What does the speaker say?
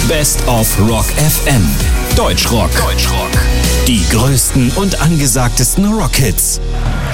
Best of Rock FM. Deutschrock. Die größten und angesagtesten Rockhits.